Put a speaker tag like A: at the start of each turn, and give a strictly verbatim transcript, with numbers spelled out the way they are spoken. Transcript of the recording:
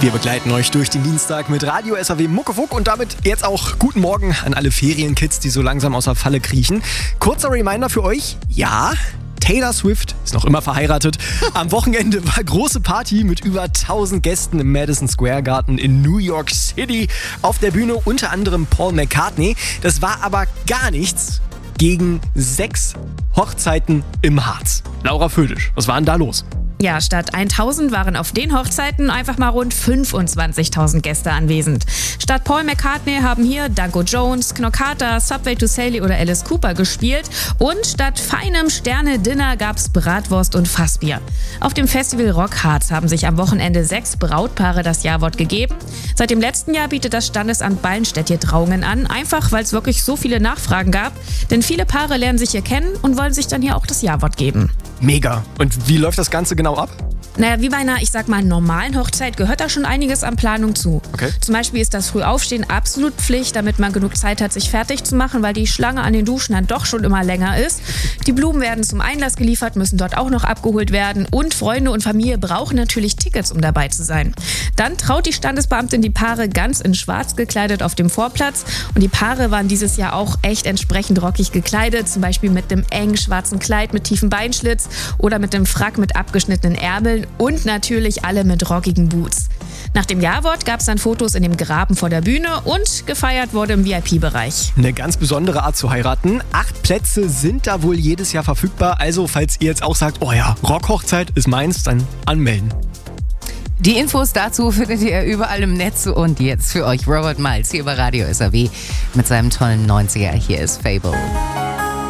A: Wir begleiten euch durch den Dienstag mit Radio S A W Muckefuck und damit jetzt auch guten Morgen an alle Ferienkids, die so langsam aus der Falle kriechen. Kurzer Reminder für euch, ja, Taylor Swift ist noch immer verheiratet. Am Wochenende war große Party mit über tausend Gästen im Madison Square Garden in New York City. Auf der Bühne unter anderem Paul McCartney. Das war aber gar nichts gegen sechs Hochzeiten im Harz. Laura Födisch, was war denn da los?
B: Ja, statt tausend waren auf den Hochzeiten einfach mal rund fünfundzwanzigtausend Gäste anwesend. Statt Paul McCartney haben hier Danko Jones, Knockator, Subway to Sally oder Alice Cooper gespielt und statt feinem Sterne-Dinner gab's Bratwurst und Fassbier. Auf dem Festival Rock Harz haben sich am Wochenende sechs Brautpaare das Jawort gegeben. Seit dem letzten Jahr bietet das Standesamt Ballenstedt hier Trauungen an, einfach weil es wirklich so viele Nachfragen gab. Denn viele Paare lernen sich hier kennen und wollen sich dann hier auch das Jawort geben.
A: Mega. Und wie läuft das Ganze genau ab?
B: Naja, wie bei einer, ich sag mal, normalen Hochzeit gehört da schon einiges an Planung zu.
A: Okay.
B: Zum Beispiel ist das Frühaufstehen absolut Pflicht, damit man genug Zeit hat, sich fertig zu machen, weil die Schlange an den Duschen dann doch schon immer länger ist. Die Blumen werden zum Einlass geliefert, müssen dort auch noch abgeholt werden und Freunde und Familie brauchen natürlich Tickets, um dabei zu sein. Dann traut die Standesbeamtin die Paare ganz in schwarz gekleidet auf dem Vorplatz und die Paare waren dieses Jahr auch echt entsprechend rockig gekleidet, zum Beispiel mit einem engen schwarzen Kleid mit tiefem Beinschlitz oder mit einem Frack mit abgeschnittenen Ärmeln und natürlich alle mit rockigen Boots. Nach dem Jawort gab es dann Fotos in dem Graben vor der Bühne und gefeiert wurde im V I P-Bereich.
A: Eine ganz besondere Art zu heiraten. Acht Plätze sind da wohl jedes Jahr verfügbar. Also falls ihr jetzt auch sagt, oh ja, Rockhochzeit ist meins, dann anmelden.
C: Die Infos dazu findet ihr überall im Netz und jetzt für euch Robert Miles hier bei Radio S A W mit seinem tollen neunziger. Hier ist Fable.